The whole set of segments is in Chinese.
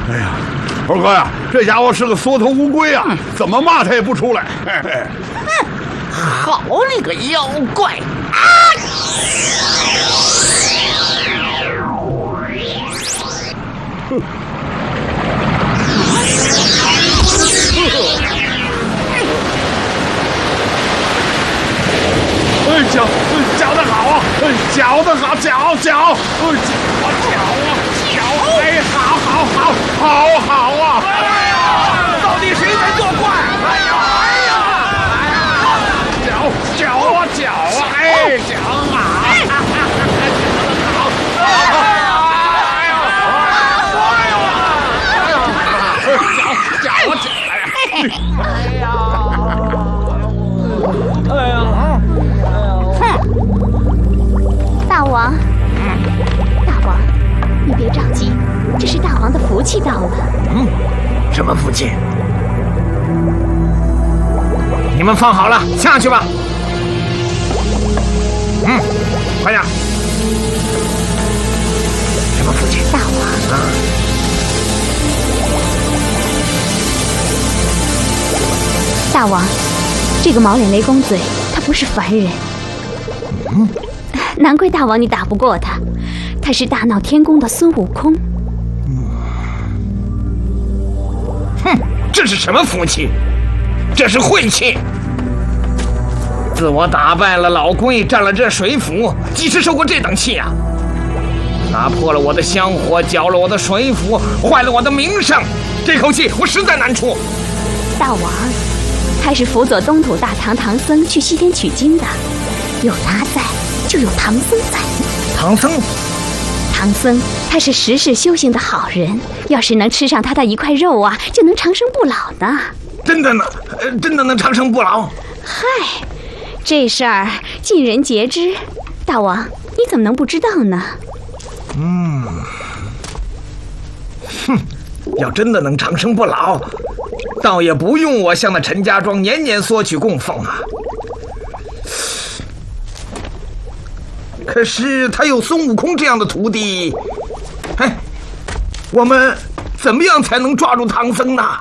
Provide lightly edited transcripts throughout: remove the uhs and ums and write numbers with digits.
哎呀，二哥呀，这家伙是个缩头乌龟啊，怎么骂他也不出来。 好你个妖怪！啊！ 搅得好啊！搅得好，搅！我搅啊！哎，好啊！ 哎呀，到底谁在作怪？ 搅啊！哎，搅啊！ 大王，你别着急，这是大王的福气到了。 什么福气？你们放好了，下去吧。快点！什么福气？ 大王啊！大王，这个毛脸雷公嘴，他不是凡人。难怪大王你打不过他，他是大闹天宫的孙悟空。 这是什么福气？这是晦气！自我打败了老龟，占了这水府，几时受过这等气啊？打破了我的香火，搅了我的水府，坏了我的名声，这口气我实在难出。 大王，他是辅佐东土大唐唐僧去西天取经的，有他在，就有唐僧在。 唐僧他是十世修行的好人，要是能吃上他的一块肉啊，就能长生不老呢。 真的呢？真的能长生不老？ 嗨，这事儿尽人皆知，大王你怎么能不知道呢？ 要真的能长生不老，倒也不用我向那陈家庄年年索取供奉啊。可是他有孙悟空这样的徒弟，我们怎么样才能抓住唐僧呢？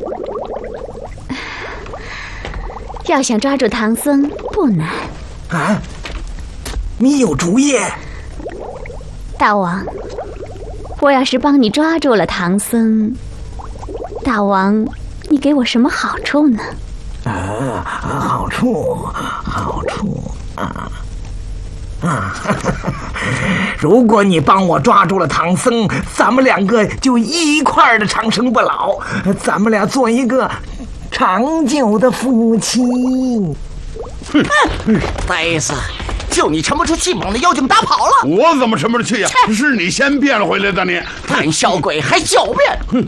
要想抓住唐僧不难。 啊，你有主意？ 大王，我要是帮你抓住了唐僧，大王你给我什么好处呢？ 好处如果你帮我抓住了唐僧，咱们两个就一块儿的长生不老，咱们俩做一个长久的夫妻。 呆子，就你沉不住气，把那妖精打跑了。 我怎么沉不住气呀？是你先变回来的你。 胆小鬼还狡辩！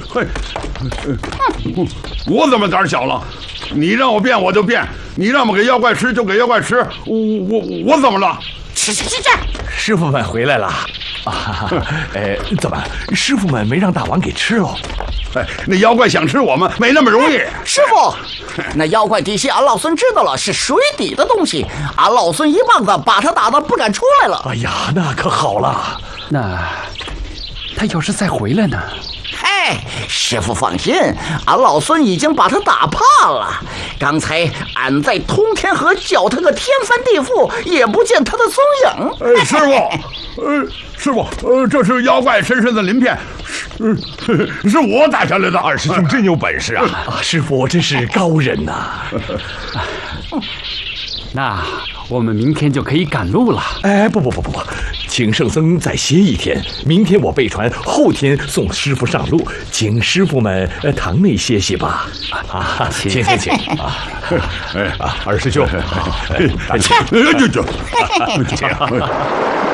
我怎么胆小了？你让我变我就变，你让我给妖怪吃就给妖怪吃，我怎么了？ 吃！ 师傅们回来了啊！怎么，师傅们没让大王给吃喽？ 那妖怪想吃我们没那么容易。 师傅，那妖怪底细俺老孙知道了，是水底的东西，俺老孙一棒子把他打得不敢出来了。 哎呀，那可好了。 那他要是再回来呢？ 师傅放心，俺老孙已经把他打怕了。刚才俺在通天河叫他个天翻地覆，也不见他的踪影。 师傅，这是妖怪身上的鳞片，是我打下来的。 二师兄真有本事啊！师傅真是高人呐。 那我们明天就可以赶路了。 不，请圣僧再歇一天，明天我备船，后天送师傅上路，请师傅们堂内歇息吧。请。二师兄，请。